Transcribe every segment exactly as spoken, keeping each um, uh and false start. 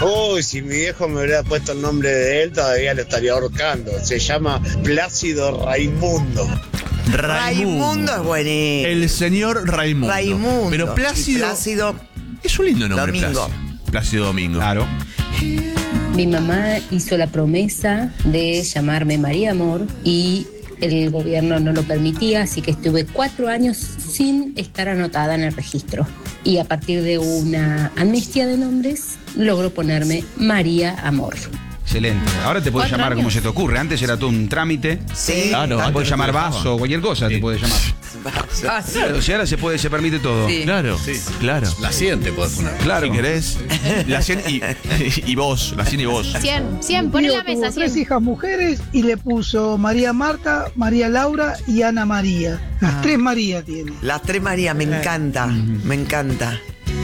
Uy, si mi viejo me hubiera puesto el nombre de él, todavía lo estaría ahorcando. Se llama Plácido Raimundo. Raimundo, Raimundo es buenísimo. El señor Raimundo. Raimundo. Pero Plácido, Plácido es un lindo nombre. Domingo. Plácido, Plácido Domingo. Claro. Mi mamá hizo la promesa de llamarme María Amor y el gobierno no lo permitía, así que estuve cuatro años sin estar anotada en el registro. Y a partir de una amnistía de nombres, logró ponerme María Amor. Excelente. Ahora te puedes llamar como se te ocurre. Antes era todo un trámite. Sí, Claro, Te antes puedes no llamar te dejaban. vaso, cualquier cosa Sí. te puedes llamar. Ah, sí. Claro, si ahora se puede, se permite todo. Sí. Claro, Sí. claro. La siguiente podés poner. Claro. Si querés. La cien y, y vos, la cien y vos. cien, cien, pon en la mesa, Tuvo tres cien. hijas mujeres y le puso María Marta, María Laura y Ana María. Las Ah. tres María tiene. Las tres María, me encanta, me encanta.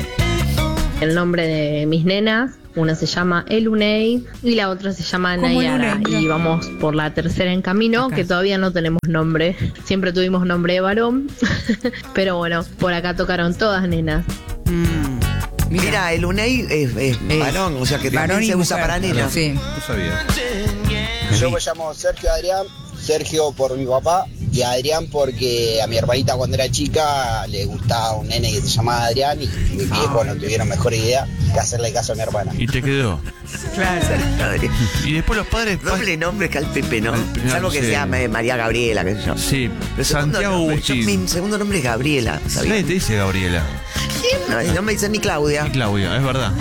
El nombre de mis nenas, una se llama Elunei y la otra se llama ¿Cómo Nayara. Elunei? Y vamos por la tercera en camino, Acá. que todavía no tenemos nombre. Siempre tuvimos nombre de varón, pero bueno, por acá tocaron todas nenas. Mm. Mira, el UNEI es, es Es varón, o sea que varón también y se usa mujer. para nenas. Sí. No sabía. Yo me llamo Sergio Adrián, Sergio por mi papá y Adrián porque a mi hermanita cuando era chica le gustaba un nene que se llamaba Adrián y mis viejos no tuvieron mejor idea que hacerle caso a mi hermana. Y te quedó. Claro. Y después los padres. Doble nombre que al Pepe, ¿no? Al Pepe, Salvo que sí. se llame María Gabriela, qué sé yo. Sí, Pero segundo Santiago nombre, Agustín. yo- mi segundo nombre es Gabriela, ¿sabías? Nadie te dice Gabriela. No, no me dicen ni Claudia. Y Claudia, es verdad.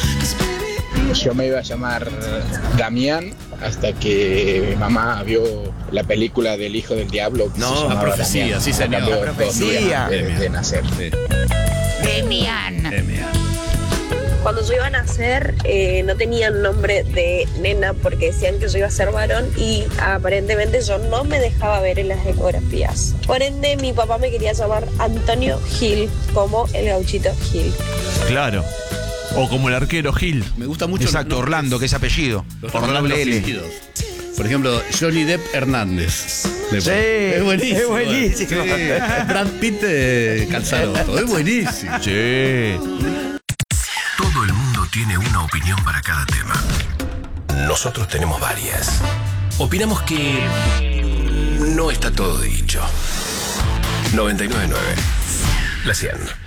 Yo me iba a llamar Damián hasta que mi mamá vio la película del Hijo del Diablo. que No, se la llamaba profecía, Damián. sí, señor. Cambió La dos profecía. días antes de nacer. Sí. Demian. Demia. Cuando yo iba a nacer eh, no tenían nombre de nena porque decían que yo iba a ser varón y aparentemente yo no me dejaba ver en las ecografías. Por ende mi papá me quería llamar Antonio Gil, como el gauchito Gil. Claro. O como el arquero Gil. Me gusta mucho. Exacto, los- Orlando, que es apellido. Los Por nombres doble L. fingidos. Por ejemplo, Johnny Depp Hernández. Le Sí, ponen. Es buenísimo. es buenísimo. Sí. Brad Pitt eh, Calzaroto. Es buenísimo. Sí. Todo el mundo tiene una opinión para cada tema. Nosotros tenemos varias. Opinamos que no está todo dicho. noventa y nueve punto nueve. La cien.